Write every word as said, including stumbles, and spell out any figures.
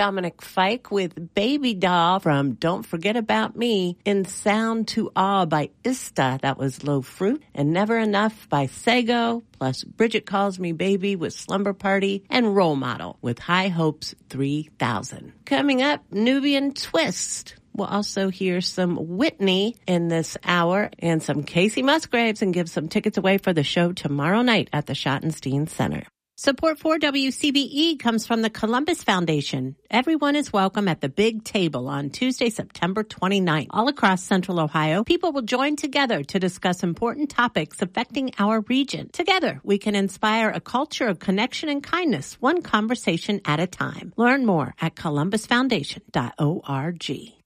Dominic Fike with Baby Doll from Don't Forget About Me. In Sound to Awe by Ista, that was Low Fruit. And Never Enough by Sego, plus Bridget Calls Me Baby with Slumber Party, and Role Model with High Hopes three thousand. Coming up, Nubian Twist. We'll also hear some Whitney in this hour and some Casey Musgraves and give some tickets away for the show tomorrow night at the Schottenstein Center. Support for W C B E comes from the Columbus Foundation. Everyone is welcome at the Big Table on Tuesday, September twenty-ninth. All across Central Ohio, people will join together to discuss important topics affecting our region. Together, we can inspire a culture of connection and kindness, one conversation at a time. Learn more at columbus foundation dot org.